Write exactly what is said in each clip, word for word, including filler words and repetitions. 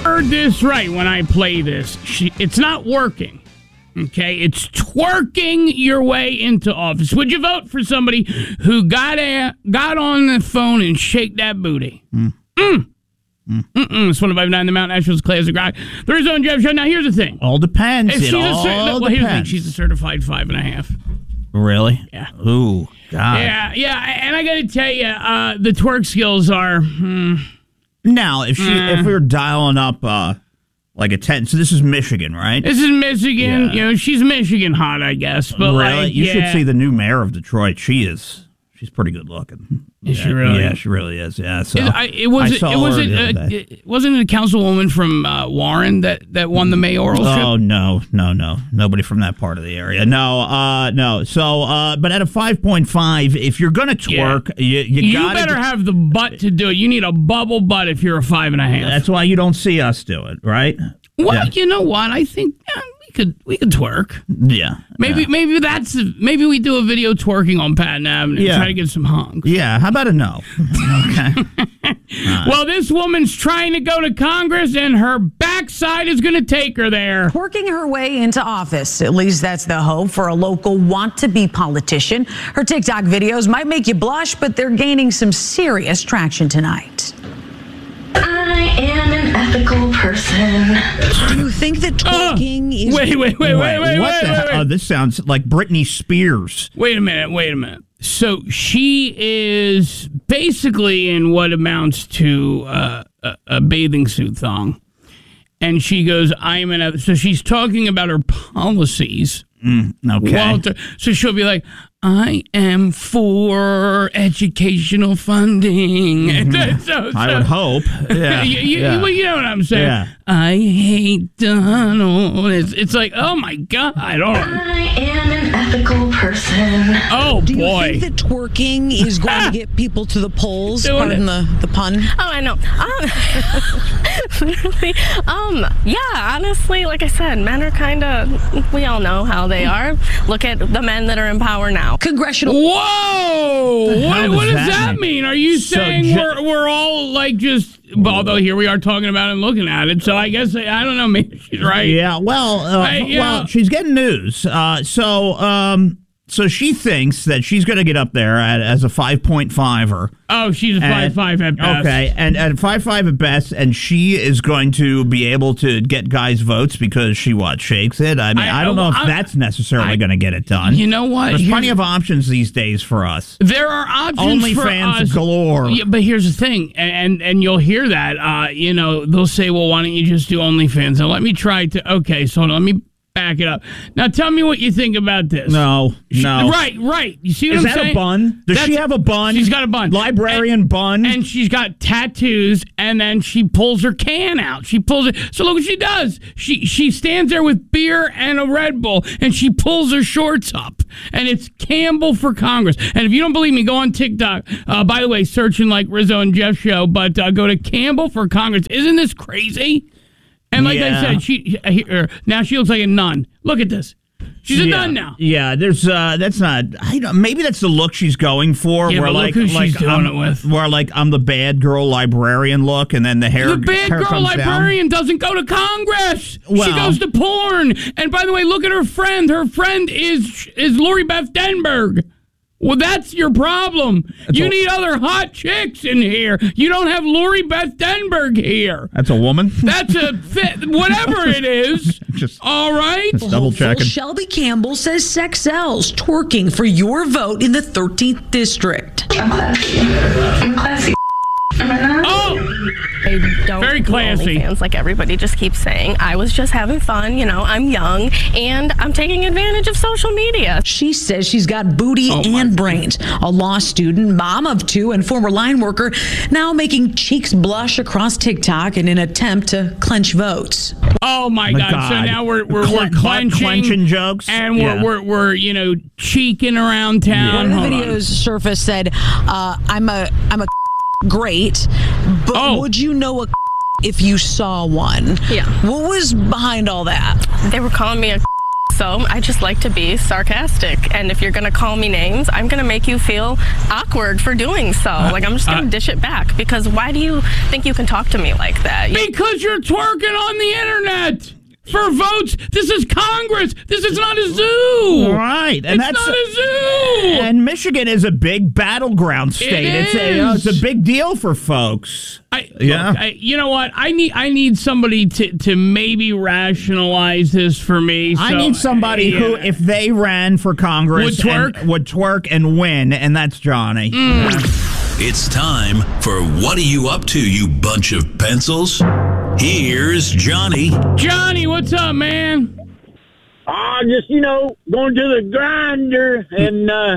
Heard this right when I play this. She, it's not working. Okay, it's twerking your way into office. Would you vote for somebody who got a, got on the phone and shake that booty? Mm. Mm. Mm. Mm-mm. It's one of five nine the Mountain Nationals Classic Rock. The Rizzo and Jeff Show. Now, here's the thing. All depends. If it she's all a cer- well, depends. here's the thing. She's a certified five and a half. Really? Yeah. Ooh, God. Yeah, yeah. And I got to tell you, uh, the twerk skills are. Hmm. Now, if she, Mm. if we were dialing up uh, like a ten, so this is Michigan, right? This is Michigan. Yeah. You know, she's Michigan hot, I guess. But really? like, You yeah. should see the new mayor of Detroit. She is. She's pretty good looking. Is yeah, she really? Yeah, she really is. Yeah. So It, I, it was. I It, saw it was. her It, the other uh, day. it wasn't it a councilwoman from uh, Warren that, that won the mayoralship. Oh no, no, no! Nobody from that part of the area. No, uh, no. So, uh, but at a five point five, if you're gonna twerk, Yeah. you you, You gotta better get- have the butt to do it. You need a bubble butt if you're a five and a half. That's why you don't see us do it, right? Well, Yeah. you know what? I think uh, we could we could twerk. Yeah. Maybe yeah. maybe that's maybe we do a video twerking on Patton Avenue. Yeah. Try to get some honks. Yeah. How about a no? Okay. Well, this woman's trying to go to Congress, and her backside is going to take her there. Working her way into office. At least that's the hope for a local want-to-be politician. Her TikTok videos might make you blush, but they're gaining some serious traction tonight. I am an ethical person. Do you think that twerking Uh, is... wait, wait, wait, wait, wait, what wait, the wait, hell? wait. Oh, this sounds like Britney Spears. Wait a minute, wait a minute. So she is basically in what amounts to uh, a, a bathing suit thong. And she goes, I'm an... So she's talking about her policies. Okay. Walter. So she'll be like, I am for educational funding. Mm-hmm. so, so, I would hope. Yeah. you, you, yeah. well, you know what I'm saying. Yeah. I hate Donald. It's, it's like, oh my God. I don't. I am an ethical person. Oh Do you boy. think that twerking is going to get people to the polls? Doing Pardon it. the, the pun. Oh, I know. Um, literally, um, yeah, honestly, like I said, men are kind of, we all know how they are. Look at the men that are in power now. Congressional... Whoa! The hell What, does what does that that mean? mean? Are you So saying ju- we're we're all like just? Although here we are talking about it and looking at it, so I guess I don't know. Maybe she's right. Yeah, well, uh, Hey, yeah. well, she's getting news. Uh, so, um, so she thinks that she's going to get up there at, as a five point fiver. Oh, she's a five And- five at best. Okay, and at five five at best, and she is going to be able to get guys' votes because she what shakes it. I mean, I, I- don't know if I- that's necessarily I- going to get it done. You know what? There's Here's- plenty of options these days for us. There are options for OnlyFans us. galore. Yeah, but here's the thing, and and, and you'll hear that. Uh, you know, they'll say, "Well, why don't you just do OnlyFans?" Now, let me try to. Okay, so hold on, let me back it up. Now, tell me what you think about this. No, She- no. Right, right. You see what Is I'm that saying? a bun? Does That's- she have a bun? She's got a bun. Librarian And- bun. And she's got tattoos, and then she pulls her can out. She pulls it. So look what she does. She she stands there with beer and a Red Bull, and she pulls her shorts up. And it's Campbell for Congress. And if you don't believe me, go on TikTok. Uh, by the way, searching like Rizzo and Jeff Show, but uh, go to Campbell for Congress. Isn't this crazy? And like Yeah. I said, she uh, now she looks like a nun. Look at this. She's a yeah. nun now. Yeah, there's uh that's not I don't maybe that's the look she's going for Yeah, where but look like who she's like doing I'm, it with. where like I'm the bad girl librarian look and then the hair The bad hair girl comes down. librarian doesn't go to Congress. she Well- goes to porn. And by the way, look at her friend. Her friend is is Lori Beth Denberg. Well, that's your problem. you a- need other hot chicks in here. You don't have Lori Beth Denberg here. That's a woman? That's a fit, whatever it is. Just- all right. Just double Hopeful checking. Shelby Campbell says sex sells. Twerking for your vote in the thirteenth district. I'm classy. I'm classy. Am I not? Oh, I don't Very do classy. OnlyFans like everybody just keeps saying. I was just having fun, you know, I'm young, and I'm taking advantage of social media. She says she's got booty Oh, my and brains. A law student, mom of two, and former line worker, now making cheeks blush across TikTok in an attempt to clench votes. oh my, My God. God. So now we're we're, Cle- we're butt clenching, clenching jokes? and we're, Yeah. we're we're you know cheeking around town. One of Hold the on. videos surfaced said, uh, "I'm a I'm a great, but Oh. would you know a if you saw one?" Yeah. What was behind all that? They were calling me a So I just like to be sarcastic. And if you're going to call me names, I'm going to make you feel awkward for doing so. Like, I'm just going to uh, dish it back. Because why do you think you can talk to me like that? Because you're twerking on the internet. For votes, this is Congress. This is not a zoo. Right, and it's that's not a zoo. And Michigan is a big battleground state. It it's is. a, you know, it's a big deal for folks. I, yeah, look, I, you know what? I need I need somebody to, to maybe rationalize this for me. So, I need somebody yeah. who, if they ran for Congress, would twerk, and, would twerk and win, and that's Johnny. Mm. It's time for What Are You Up To, You Bunch of Pencils? Here's Johnny. Johnny, what's up, man? Ah, uh, just, you know, going to the grinder, and uh,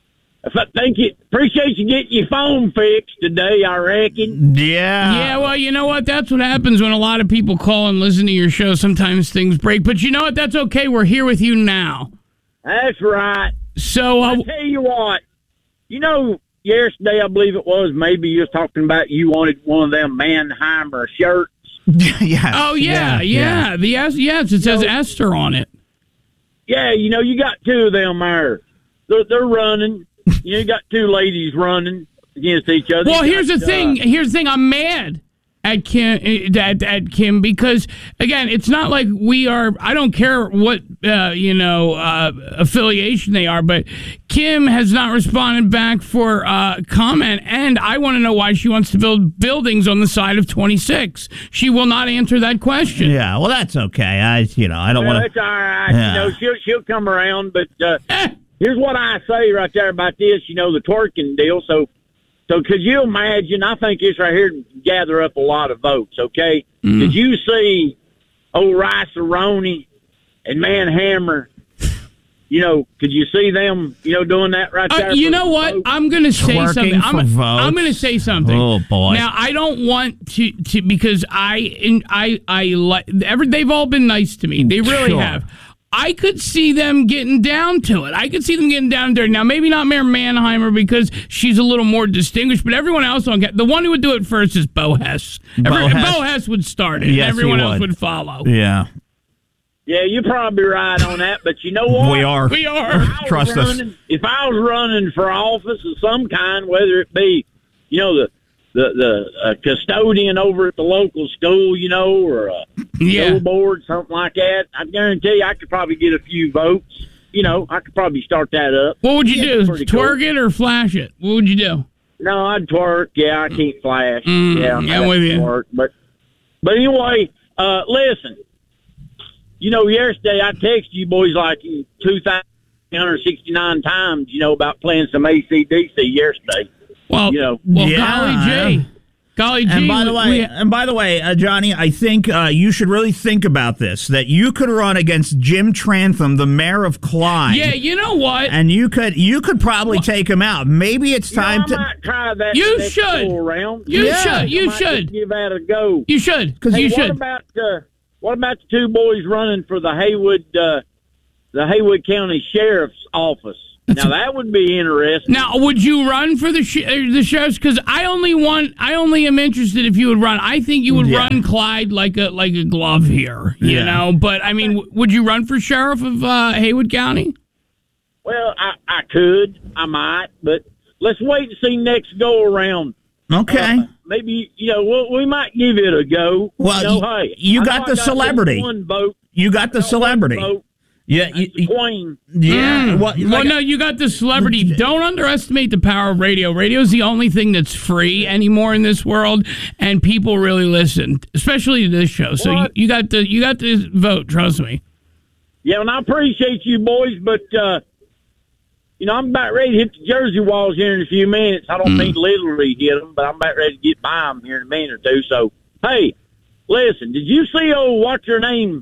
if I think you appreciate you getting your phone fixed today, I reckon. Yeah. Yeah, well, you know what? That's what happens when a lot of people call and listen to your show. Sometimes things break. But you know what? That's okay. We're here with you now. That's right. So, uh, I'll tell you what. You know, yesterday, I believe it was, maybe you was talking about you wanted one of them Mannheimer shirts. Yes. Oh, yeah, yeah. yeah. yeah. The Yes, it says you know, Esther on it. Yeah, you know, you got two of them there. They're, they're running. You know, you got two ladies running against each other. Well, you here's got, the thing. Uh, Here's the thing. I'm mad at Kim, at, at Kim because, again, it's not like we are, I don't care what, uh, you know, uh, affiliation they are, but Kim has not responded back for uh, comment, and I want to know why she wants to build buildings on the side of twenty-six. She will not answer that question. Yeah, well, that's okay. I, you know, I don't well, want to. That's all right. Yeah. You know, she'll, she'll come around, but uh, Eh. here's what I say right there about this, you know, the twerking deal. So, So could you imagine, I think this right here gather up a lot of votes, okay? Mm. Did you see old Rice-A-Roni and Mannheimer, you know, could you see them, you know, doing that right there? Uh, you know what? Vote? I'm going to say Twerking something. for I'm, votes? I'm going to say something. Oh, boy. Now, I don't want to, to because I, in, I, I like, every, they've all been nice to me. They really Sure. have. I could see them getting down to it. I could see them getting down there. Now, maybe not Mayor Mannheimer because she's a little more distinguished, but everyone else on the one who would do it first is Bo Hess. Every, Bo Hess. Bo Hess would start it. Yes, and everyone he else would. would follow. Yeah. Yeah, you're probably right on that, but you know what? We are. We are. If I was Trust us. running, If I was running for office of some kind, whether it be, you know, the the the uh, custodian over at the local school, you know, or a Yeah. school board, something like that, I guarantee you I could probably get a few votes. You know, I could probably start that up. What would you Yeah, do? pretty Twerk cool. it or flash it? What would you do? No, I'd twerk. Yeah, I can't flash. Mm, yeah, yeah, I'd with you. Twerk. But, but anyway, uh, listen. You know, yesterday I texted you boys like two thousand three hundred sixty-nine times, you know, about playing some A C D C yesterday. Well, You know. well Yeah. golly gee. Golly gee. And by the we- way, we- and by the way, uh, Johnny, I think uh, you should really think about this. That you could run against Jim Trantham, the mayor of Clyde. yeah, you know what? And you could you could probably take him out. Maybe it's You know, time I to. might try that You next should. go around. You Yeah. should. You I might should. just give that a go. You should. Because Hey, you what should. about uh, what about the two boys running for the Haywood uh, the Haywood County Sheriff's Office? Now that would be interesting. Now, would you run for the sh- uh, the sheriffs? Because I only want, I only am interested if you would run. I think you would Yeah. run Clyde like a like a glove here, you Yeah. know. But I mean, w- would you run for sheriff of uh, Haywood County? Well, I, I could, I might, but let's wait and see next go around. Okay. Uh, maybe you know we'll, we might give it a go. Well, you, know, you- hey, you I got know I the celebrity. One vote. You got the I got one celebrity. vote. Yeah. That's You, the queen. yeah. Mm. Well, well, like- no, you got the celebrity. Don't underestimate the power of radio. Radio is the only thing that's free anymore in this world, and people really listen, especially to this show. So you, What? you got the you got the vote. Trust me. Yeah, and I appreciate you boys, but uh, you know I'm about ready to hit the Jersey walls here in a few minutes. I don't Mm. mean literally hit them, but I'm about ready to get by them here in a minute or two. So, hey, listen, did you see old what's her name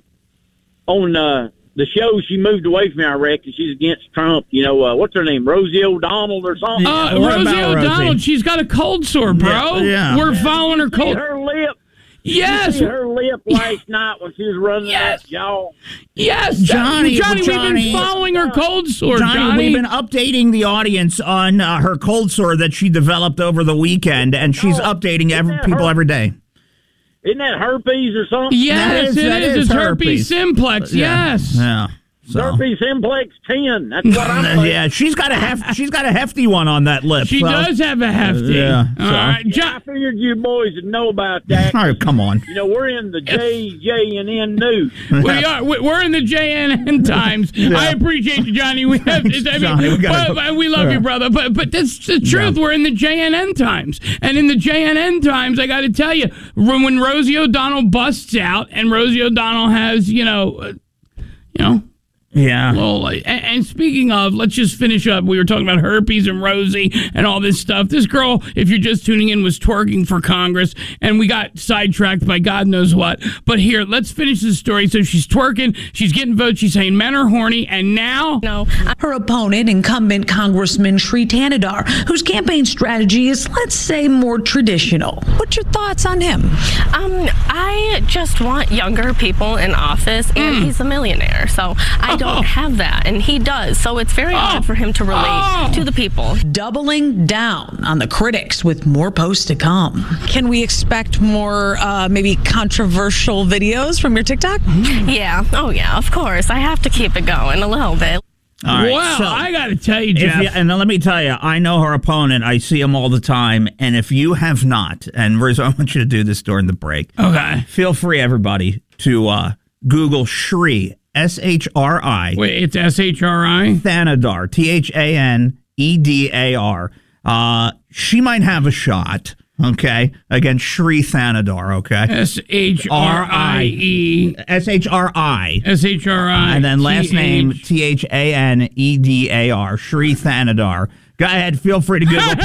on uh, the show? She moved away from me, I reckon. She's against Trump. You know, uh, what's her name? Rosie O'Donnell or something? Uh, what Rosie about O'Donnell, Rosie? she's got a cold sore, bro. Yeah, yeah. We're following her See cold. her lip. Yes, See her lip last night when she was running Yes. that jaw. yes, Johnny, Johnny, we've Johnny. been following her cold sore, Johnny, Johnny. we've been updating the audience on uh, her cold sore that she developed over the weekend, and she's Oh, updating isn't every, that people her? every day. Isn't that herpes or something? Yes, That is- it that is. is It's herpes, herpes. simplex. Yeah. Yes. Yeah. So. Derpy Simplex ten. That's what I'm saying. Yeah, she's got a hef- she's got a hefty one on that lip. She so. does have a hefty. Yeah. All so. right, Yeah, John. I figured you boys would know about that. All right, come on. You know, we're in the J J and N news. We are. we- We're in the J N N times. Yeah. I appreciate you, Johnny. We have. I mean, Johnny, we gotta- but, but we love you, brother. But but that's the truth. Yeah. We're in the J N N times, and in the J N N times, I got to tell you, when, when Rosie O'Donnell busts out, and Rosie O'Donnell has, you know, uh, you know. Yeah. Well, and, and speaking of, let's just finish up. We were talking about herpes and Rosie and all this stuff. This girl, if you're just tuning in, was twerking for Congress, and we got sidetracked by God knows what. But here, let's finish this story. So she's twerking, she's getting votes, she's saying men are horny, and now... No, Her opponent, incumbent Congressman Sri Thanedar, whose campaign strategy is, let's say, more traditional. What's your thoughts on him? um, I just want younger people in office, and Mm. he's a millionaire, so I don't Oh. have that, and he does. So it's very Oh. hard for him to relate Oh. to the people. Doubling down on the critics with more posts to come. Can we expect more, uh, maybe controversial videos from your TikTok? Yeah. Oh, yeah. Of course. I have to keep it going a little bit. All right, wow, so I got to tell you, if Jeff. you, and let me tell you, I know her opponent. I see him all the time. And if you have not, and Rizzo, I want you to do this during the break. Okay. Feel free, everybody, to uh, Google Shri, S H R I. Wait, it's S H R I? Thanedar, T H A N E D A R. Uh, she might have a shot, okay, against Sri Thanedar, okay? S H R I E. S H R I. S H R I. And then last T H name, T H A N E D A R, Sri Thanedar. Go ahead, feel free to Google.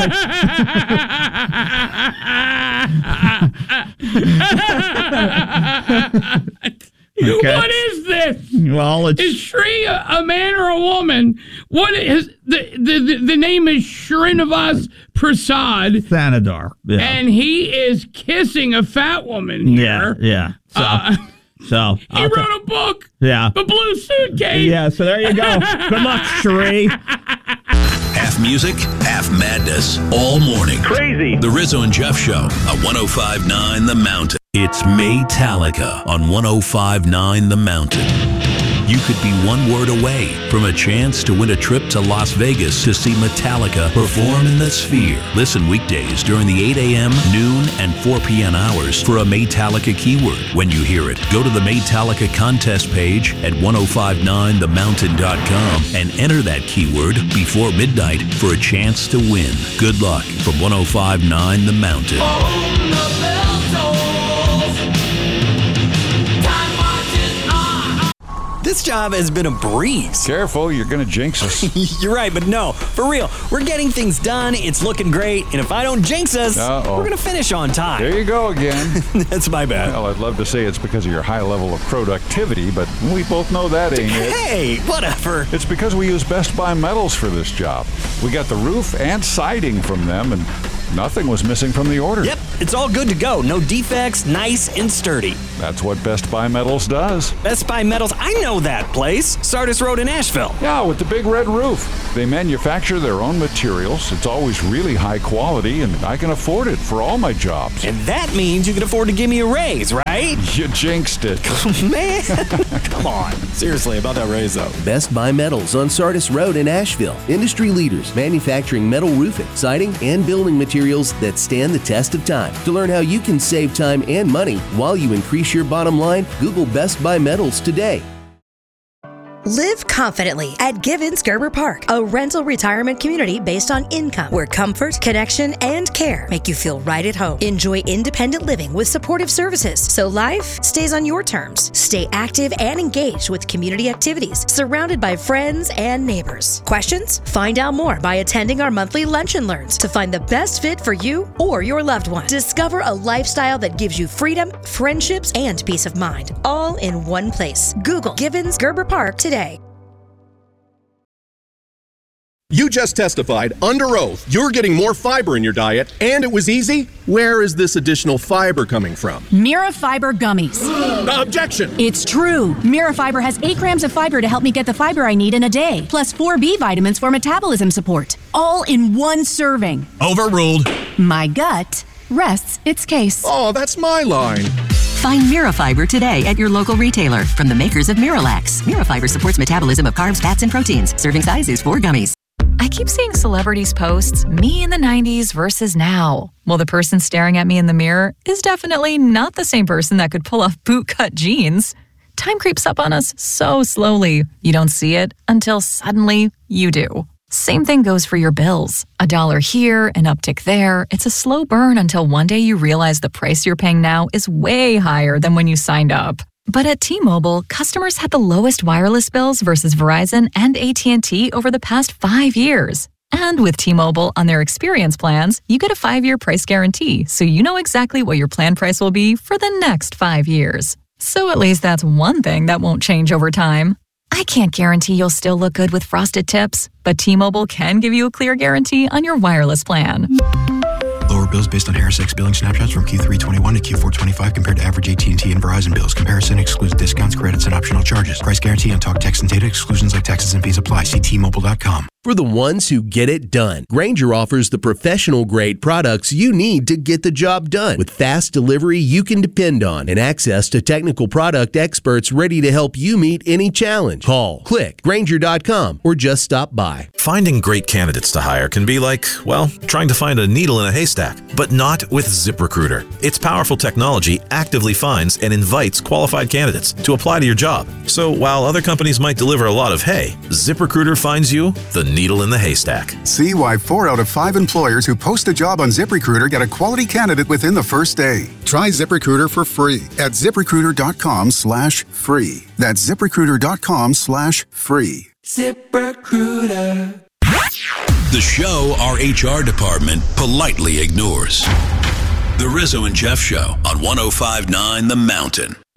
Okay. What is this? Well, it's Is Shri a, a man or a woman? What is the the, the, the name is Srinivas Prasad, Thanedar. Yeah. and he is kissing a fat woman yeah, here. yeah. So, Uh, so he I'll wrote ta- a book, yeah. The Blue Suitcase. Yeah, so there you go. Good luck, Sheree. Half music, half madness, all morning. Crazy. The Rizzo and Jeff Show on one oh five point nine The Mountain. It's Maytalica on one oh five point nine The Mountain. You could be one word away from a chance to win a trip to Las Vegas to see Metallica perform in the Sphere. Listen weekdays during the eight a.m., noon, and four p.m. hours for a Maytalica keyword. When you hear it, go to the Maytalica contest page at ten fifty-nine the mountain dot com and enter that keyword before midnight for a chance to win. Good luck from ten fifty-nine The Mountain. This job has been a breeze. Careful, you're going to jinx us. You're right, but no, for real. We're getting things done, it's looking great, and if I don't jinx us, Uh-oh. we're going to finish on time. There you go again. That's my bad. Well, I'd love to say it's because of your high level of productivity, but we both know that ain't it. Hey, whatever. It's because we use Best Buy metals for this job. We got the roof and siding from them, and nothing was missing from the order. Yep, it's all good to go. No defects, nice and sturdy. That's what Best Buy Metals does. Best Buy Metals, I know that place. Sardis Road in Asheville. Yeah, with the big red roof. They manufacture their own materials. It's always really high quality, and I can afford it for all my jobs. And that means you can afford to give me a raise, right? You jinxed it. Man, come on. Seriously, about that raise, though. Best Buy Metals on Sardis Road in Asheville. Industry leaders manufacturing metal roofing, siding, and building materials that stand the test of time. To learn how you can save time and money while you increase your bottom line, Google Best Buy Metals today. Live confidently at Givens Gerber Park, a rental retirement community based on income, where comfort, connection, and care make you feel right at home. Enjoy independent living with supportive services, so life stays on your terms. Stay active and engaged with community activities, surrounded by friends and neighbors. Questions? Find out more by attending our monthly Lunch and Learns to find the best fit for you or your loved one. Discover a lifestyle that gives you freedom, friendships, and peace of mind, all in one place. Google Givens Gerber Park today. You just testified under oath you're getting more fiber in your diet, and it was easy? Where is this additional fiber coming from? Mira Fiber Gummies. Objection! It's true. Mira Fiber has eight grams of fiber to help me get the fiber I need in a day, plus four B vitamins for metabolism support, all in one serving. Overruled. My gut rests its case. Oh, that's my line. Find Mirafiber today at your local retailer from the makers of Miralax. Mirafiber supports metabolism of carbs, fats, and proteins. Serving size is four gummies. I keep seeing celebrities posts, me in the nineties versus now. Well, the person staring at me in the mirror is definitely not the same person that could pull off bootcut jeans. Time creeps up on us so slowly. You don't see it until suddenly you do. Same thing goes for your bills. A dollar here, an uptick there. It's a slow burn until one day you realize the price you're paying now is way higher than when you signed up. But at T-Mobile, customers had the lowest wireless bills versus Verizon and A T and T over the past five years. And with T-Mobile on their experience plans, you get a five-year price guarantee, so you know exactly what your plan price will be for the next five years. So at least that's one thing that won't change over time. I can't guarantee you'll still look good with frosted tips, but T-Mobile can give you a clear guarantee on your wireless plan. Lower bills based on Harris X billing snapshots from Q three twenty-one to Q four twenty-five compared to average A T and T and Verizon bills. Comparison excludes discounts, credits, and optional charges. Price guarantee on talk, text, and data exclusions like taxes and fees apply. See T Mobile dot com. For the ones who get it done, Grainger offers the professional-grade products you need to get the job done. With fast delivery you can depend on and access to technical product experts ready to help you meet any challenge. Call, click, Grainger dot com, or just stop by. Finding great candidates to hire can be like, well, trying to find a needle in a haystack, but not with ZipRecruiter. Its powerful technology actively finds and invites qualified candidates to apply to your job. So while other companies might deliver a lot of hay, ZipRecruiter finds you the needle in the haystack. See why four out of five employers who post a job on ZipRecruiter get a quality candidate within the first day. Try ZipRecruiter for free at ZipRecruiter.com slash free. That's ZipRecruiter.com slash free. ZipRecruiter. The show our H R department politely ignores. The Rizzo and Jeff Show on one oh five point nine The Mountain.